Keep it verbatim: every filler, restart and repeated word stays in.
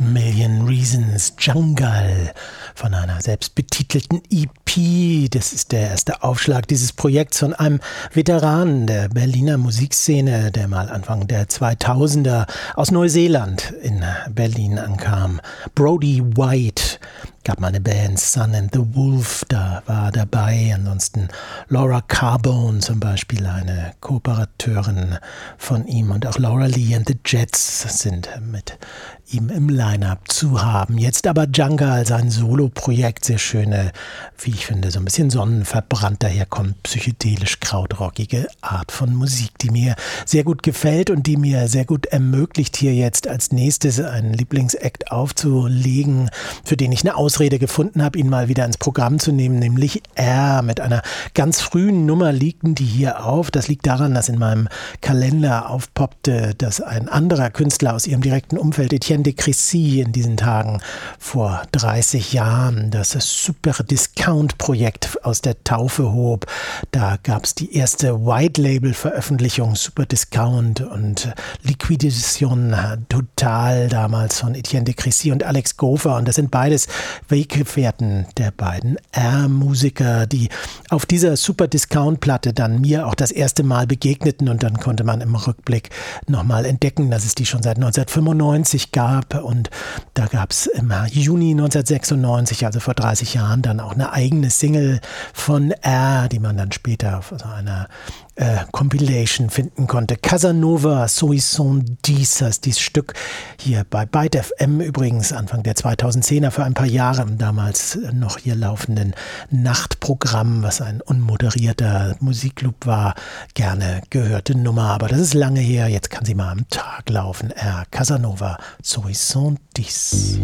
Million Reasons, Jungle von einer selbstbetitelten E P. Das ist der erste Aufschlag dieses Projekts von einem Veteranen der Berliner Musikszene, der mal Anfang der zweitausender aus Neuseeland in Berlin ankam. Brody White. Gab mal eine Band, Sun and the Wolf, da war dabei. Ansonsten Laura Carbone zum Beispiel, eine Kooperateurin von ihm. Und auch Laura Lee and the Jets sind mit ihm im Line-Up zu haben. Jetzt aber Jungle, sein Solo-Projekt, sehr schöne, wie ich finde, so ein bisschen sonnenverbrannt daherkommt, psychedelisch-krautrockige Art von Musik, die mir sehr gut gefällt und die mir sehr gut ermöglicht, hier jetzt als nächstes einen Lieblingsakt aufzulegen, für den ich eine Ausrede gefunden habe, ihn mal wieder ins Programm zu nehmen, nämlich R. Mit einer ganz frühen Nummer liegten die hier auf. Das liegt daran, dass in meinem Kalender aufpoppte, dass ein anderer Künstler aus ihrem direkten Umfeld, Etienne de Crécy, in diesen Tagen vor dreißig Jahren das Super Discount-Projekt aus der Taufe hob. Da gab es die erste White-Label-Veröffentlichung, Super Discount und Liquidation Total, damals von Etienne de Crécy und Alex Gofer. Und das sind beides Weggefährten der beiden R-Musiker, die auf dieser Super Discount-Platte dann mir auch das erste Mal begegneten. Und dann konnte man im Rückblick nochmal entdecken, dass es die schon seit neunzehnhundertfünfundneunzig gab. Und da gab es im Juni neunzehnhundertsechsundneunzig, also vor dreißig Jahren, dann auch eine eigene Single von R, die man dann später auf so einer äh, Compilation finden konnte. Casanova, Soissons dix heißt dieses Stück, hier bei Byte F M übrigens, Anfang der zweitausendzehner, für ein paar Jahre im damals noch hier laufenden Nachtprogramm, was ein unmoderierter Musikclub war, gerne gehörte Nummer. Aber das ist lange her, jetzt kann sie mal am Tag laufen. R. Casanova, Soissons dix.